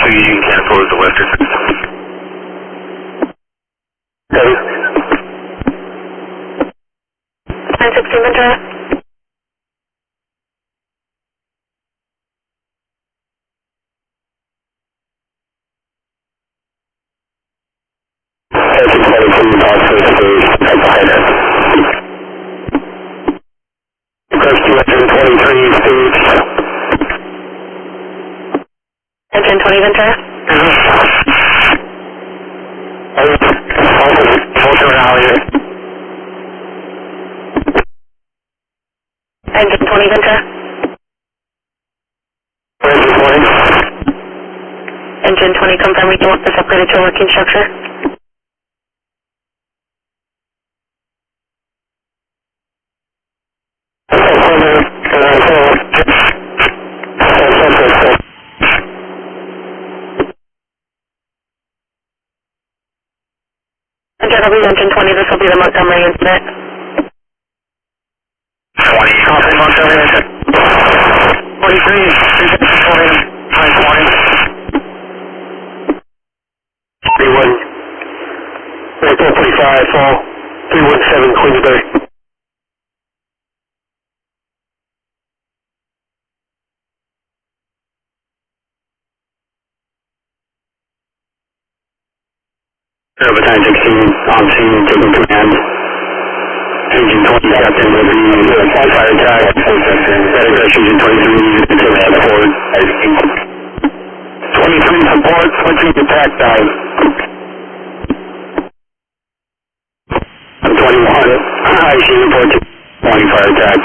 so you can cancel as a lifter. Okay. 916 Ventura. Engine 23, Boston State, right behind us. Rescue engine 23, stage. Engine 20 Ventura. Fulton Rally. Engine 20 Ventura. Engine 20. Engine 20, confirming you want this upgraded to a working structure. Engine 20, this will be the Montgomery incident. 20, copy Montgomery incident. 43, 31, 4445, fall, 317 Queensbury. Battalion 16, on scene, taking command. Engine 20, Captain Liberty, fire attack. That aggression, Engine 23, command forward. 23 support, switching attack dive. 21, IC report to 20 fire attack.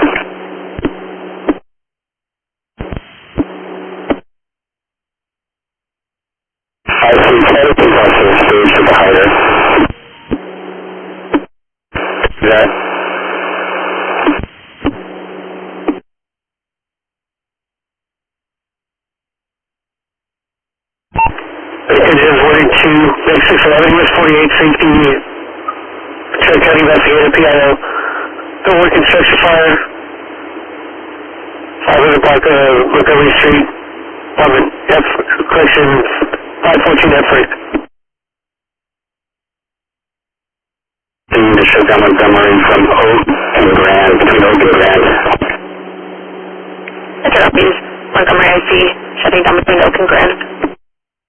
IC Kennedy, Boston Stage to behind us. That. Engine 42, next 611, US 48, safety. Check County investigator, PIO. The working structure fire. 500 block of Montgomery Street. Apartment F, correction, 514 F rate. To shut down Montgomery from Oak and Grand, between Oak and Grand. Interrupt, Montgomery IC, shutting down between Oak and Grand.